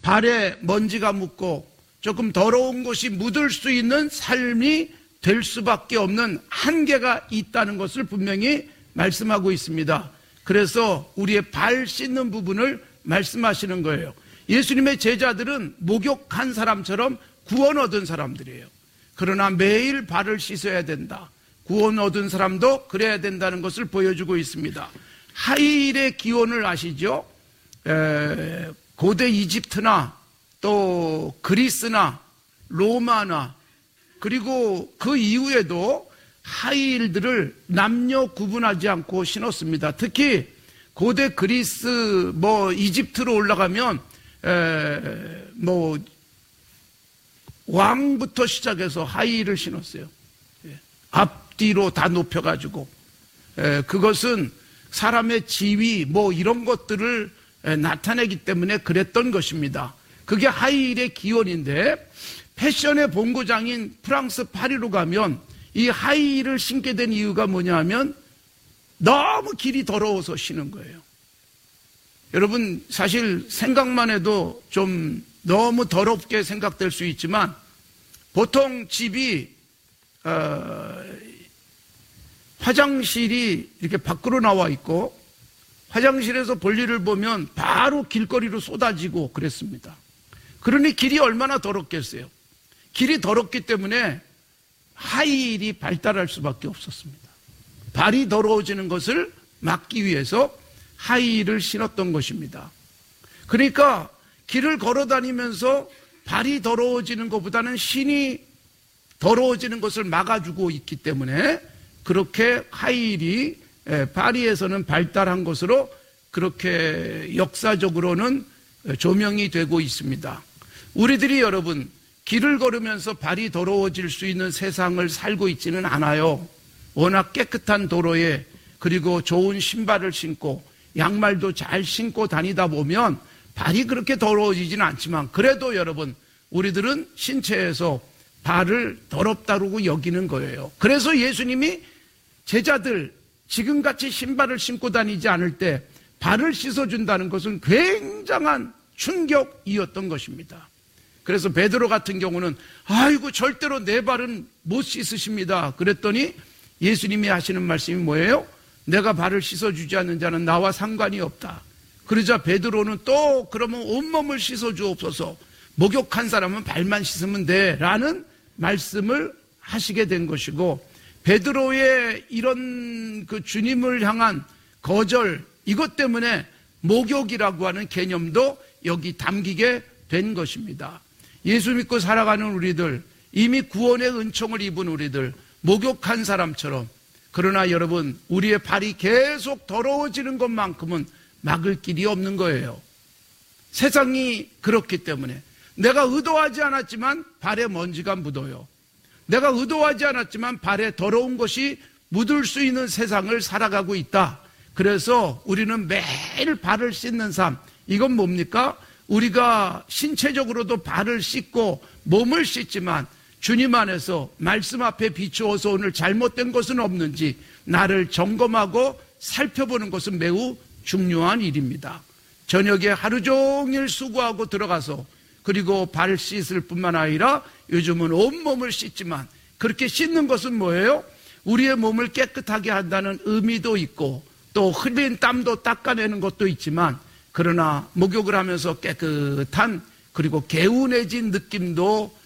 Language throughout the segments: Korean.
발에 먼지가 묻고 조금 더러운 것이 묻을 수 있는 삶이 될 수밖에 없는 한계가 있다는 것을 분명히 말씀하고 있습니다. 그래서 우리의 발 씻는 부분을 말씀하시는 거예요. 예수님의 제자들은 목욕한 사람처럼 구원 얻은 사람들이에요. 그러나 매일 발을 씻어야 된다. 구원 얻은 사람도 그래야 된다는 것을 보여주고 있습니다. 하일의 기원을 아시죠? 고대 이집트나 또 그리스나 로마나 그리고 그 이후에도 하일들을 남녀 구분하지 않고 신었습니다. 특히 고대 그리스 이집트로 올라가면 왕부터 시작해서 하일을 신었어요. 앞뒤로 다 높여가지고 그것은 사람의 지위 이런 것들을 나타내기 때문에 그랬던 것입니다. 그게 하일의 기원인데 패션의 본고장인 프랑스 파리로 가면 이 하일을 신게 된 이유가 뭐냐 하면 너무 길이 더러워서 신은 거예요. 여러분 사실 생각만 해도 좀 너무 더럽게 생각될 수 있지만 보통 집이 화장실이 이렇게 밖으로 나와 있고 화장실에서 볼일을 보면 바로 길거리로 쏟아지고 그랬습니다. 그러니 길이 얼마나 더럽겠어요. 길이 더럽기 때문에 하일이 발달할 수밖에 없었습니다. 발이 더러워지는 것을 막기 위해서 하일을 신었던 것입니다. 그러니까 길을 걸어 다니면서 발이 더러워지는 것보다는 신이 더러워지는 것을 막아주고 있기 때문에 그렇게 하일이 파리에서는 발달한 것으로 그렇게 역사적으로는 조명이 되고 있습니다. 우리들이 여러분 길을 걸으면서 발이 더러워질 수 있는 세상을 살고 있지는 않아요. 워낙 깨끗한 도로에 그리고 좋은 신발을 신고 양말도 잘 신고 다니다 보면 발이 그렇게 더러워지지는 않지만 그래도 여러분 우리들은 신체에서 발을 더럽다고 여기는 거예요. 그래서 예수님이 제자들 지금같이 신발을 신고 다니지 않을 때 발을 씻어준다는 것은 굉장한 충격이었던 것입니다. 그래서 베드로 같은 경우는 아이고 절대로 내 발은 못 씻으십니다. 그랬더니 예수님이 하시는 말씀이 뭐예요? 내가 발을 씻어주지 않는 자는 나와 상관이 없다. 그러자 베드로는 또 그러면 온몸을 씻어주옵소서. 목욕한 사람은 발만 씻으면 돼 라는 말씀을 하시게 된 것이고 베드로의 이런 그 주님을 향한 거절 이것 때문에 목욕이라고 하는 개념도 여기 담기게 된 것입니다. 예수 믿고 살아가는 우리들 이미 구원의 은총을 입은 우리들 목욕한 사람처럼 그러나 여러분 우리의 발이 계속 더러워지는 것만큼은 막을 길이 없는 거예요. 세상이 그렇기 때문에 내가 의도하지 않았지만 발에 먼지가 묻어요. 내가 의도하지 않았지만 발에 더러운 것이 묻을 수 있는 세상을 살아가고 있다. 그래서 우리는 매일 발을 씻는 삶 이건 뭡니까? 우리가 신체적으로도 발을 씻고 몸을 씻지만 주님 안에서 말씀 앞에 비추어서 오늘 잘못된 것은 없는지 나를 점검하고 살펴보는 것은 매우 중요한 일입니다. 저녁에 하루 종일 수고하고 들어가서 그리고 발 씻을 뿐만 아니라 요즘은 온몸을 씻지만 그렇게 씻는 것은 뭐예요? 우리의 몸을 깨끗하게 한다는 의미도 있고 또 흘린 땀도 닦아내는 것도 있지만 그러나 목욕을 하면서 깨끗한 그리고 개운해진 느낌도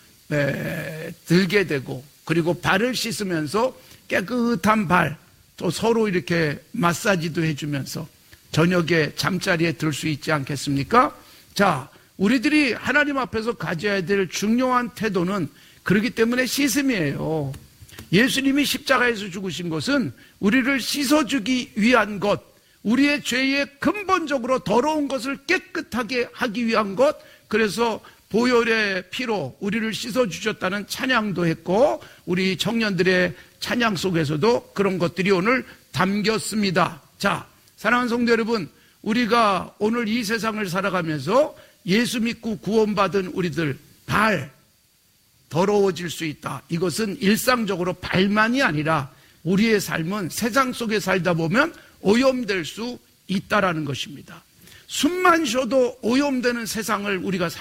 들게 되고 그리고 발을 씻으면서 깨끗한 발 또 서로 이렇게 마사지도 해주면서 저녁에 잠자리에 들 수 있지 않겠습니까? 자, 우리들이 하나님 앞에서 가져야 될 중요한 태도는 그렇기 때문에 씻음이에요. 예수님이 십자가에서 죽으신 것은 우리를 씻어주기 위한 것, 우리의 죄의 근본적으로 더러운 것을 깨끗하게 하기 위한 것, 그래서 보혈의 피로 우리를 씻어주셨다는 찬양도 했고 우리 청년들의 찬양 속에서도 그런 것들이 오늘 담겼습니다. 자, 사랑하는 성도 여러분, 우리가 오늘 이 세상을 살아가면서 예수 믿고 구원받은 우리들 발 더러워질 수 있다. 이것은 일상적으로 발만이 아니라 우리의 삶은 세상 속에 살다 보면 오염될 수 있다라는 것입니다. 숨만 쉬어도 오염되는 세상을 우리가